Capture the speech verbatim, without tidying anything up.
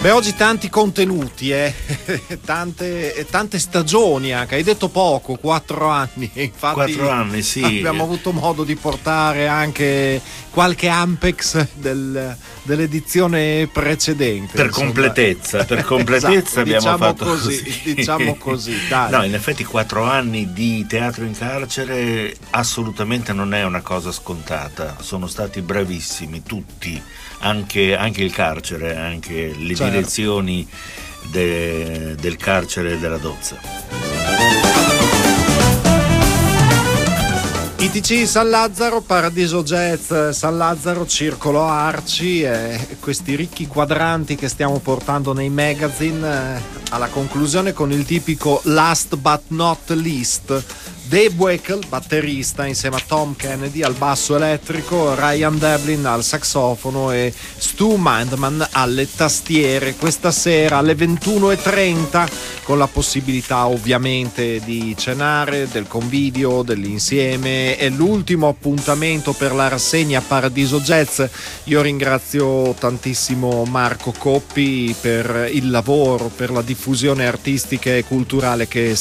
Beh, oggi tanti contenuti, eh? tante, tante stagioni anche. Hai detto poco, quattro anni. Infatti, quattro anni, sì. Abbiamo avuto modo di portare anche qualche Ampex del, dell'edizione precedente. Per insomma. completezza, per completezza esatto, abbiamo diciamo fatto così, così. Diciamo così, dai. No, in effetti quattro anni di teatro in carcere assolutamente non è una cosa scontata. Sono stati bravissimi tutti, anche, anche il carcere, anche le certo. direzioni de, del carcere della Dozza. I T C San Lazzaro, Paradiso Jazz San Lazzaro, Circolo Arci e questi ricchi quadranti che stiamo portando nei magazine, eh, alla conclusione con il tipico last but not least. Dave Weckl, batterista, insieme a Tom Kennedy al basso elettrico, Ryan Devlin al saxofono e Stu Mindman alle tastiere. Questa sera alle ventuno e trenta, con la possibilità ovviamente di cenare, del convivio, dell'insieme. È l'ultimo appuntamento per la rassegna Paradiso Jazz. Io ringrazio tantissimo Marco Coppi per il lavoro, per la diffusione artistica e culturale che